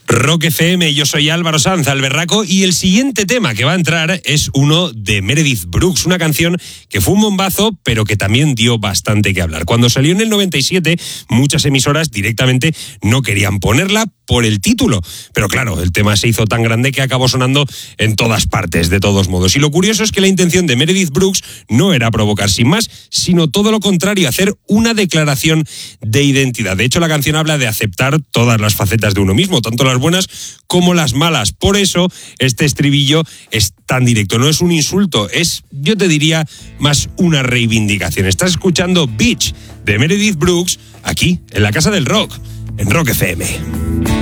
Rock FM, yo soy Álvaro Sanz, Alberraco, y el siguiente tema que va a entrar es uno de Meredith Brooks, una canción que fue un bombazo, pero que también dio bastante que hablar. Cuando salió en el 97, muchas emisoras directamente no querían ponerla por el título, pero claro, el tema se hizo tan grande que acabó sonando en todas partes, de todos modos. Y lo curioso es que la intención de Meredith Brooks no era provocar sin más, sino todo lo contrario, hacer una declaración de identidad. De hecho, la canción habla de aceptar todas las facetas de uno mismo, tanto las buenas como las malas. Por eso, este estribillo es tan directo. No es un insulto, es, yo te diría, más una reivindicación. Estás escuchando Beach, de Meredith Brooks, aquí, en la Casa del Rock, en Rock FM.